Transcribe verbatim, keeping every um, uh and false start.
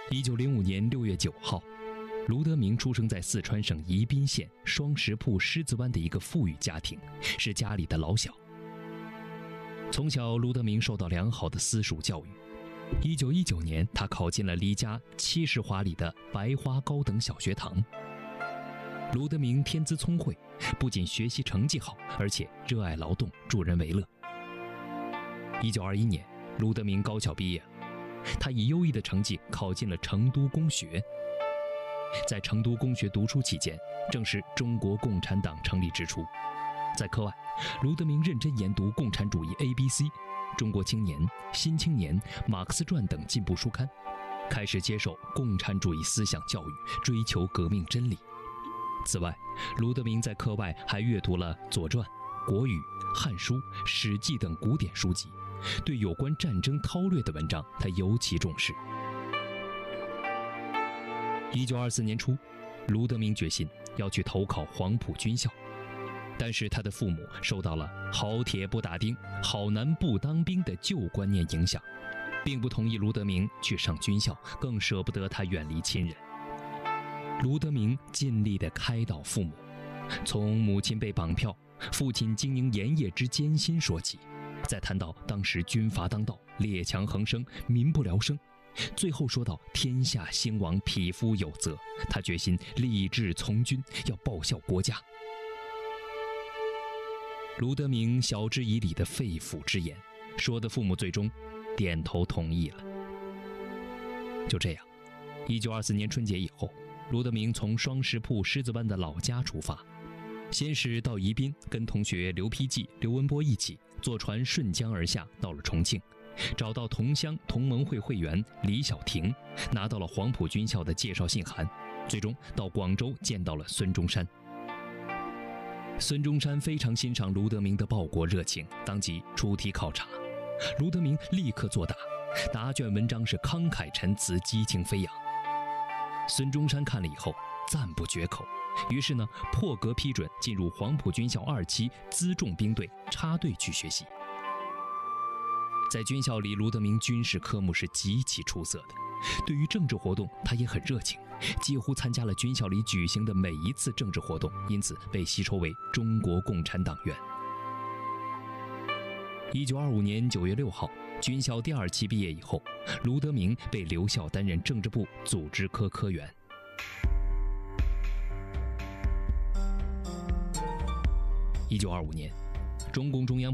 一九零五年六月九号，卢德铭出生在四川省宜宾县双石铺狮子湾的一个富裕家庭，是家里的老小。从小，卢德铭受到良好的私塾教育。一九一九年，他考进了离家七十华里的白花高等小学堂。卢德铭天资聪慧，不仅学习成绩好，而且热爱劳动，助人为乐。一九二一年，卢德铭高校毕业，他以优异的成绩考进了成都公学。在成都公学读书期间，正是中国共产党成立之初。在课外，卢德铭认真研读共产主义 A B C、中国青年、新青年、马克思传等进步书刊，开始接受共产主义思想教育，追求革命真理。此外，卢德铭在课外还阅读了《左传》、国语、汉书、史记等古典书籍，对有关战争韬略的文章他尤其重视。一九二四年初，卢德铭决心要去投考黄埔军校，但是他的父母受到了好铁不打钉，好男不当兵的旧观念影响，并不同意卢德铭去上军校，更舍不得他远离亲人。卢德铭尽力地开导父母，从母亲被绑票、父亲经营盐业之艰辛说起，再谈到当时军阀当道、列强横生、民不聊生，最后说到天下兴亡，匹夫有责，他决心立志从军，要报效国家。卢德铭晓之以理的肺腑之言，说的父母最终点头同意了。就这样，一九二四年春节以后，卢德铭从双石铺狮子湾的老家出发，先是到宜宾，跟同学刘丕济、刘文波一起坐船顺江而下，到了重庆，找到同乡同盟会会员李小婷，拿到了黄埔军校的介绍信函，最终到广州见到了孙中山。孙中山非常欣赏卢德铭的报国热情，当即出题考察。卢德铭立刻作答，答卷文章是慷慨陈词，激情飞扬。孙中山看了以后赞不绝口，于是呢破格批准进入黄埔军校二期辎重兵队插队去学习。在军校里，卢德铭军事科目是极其出色的，对于政治活动他也很热情，几乎参加了军校里举行的每一次政治活动，因此被吸收为中国共产党员。一九二五年九月六号，军校第二期毕业以后，卢德铭被留校担任政治部组织科科员。一九二五年，中共中央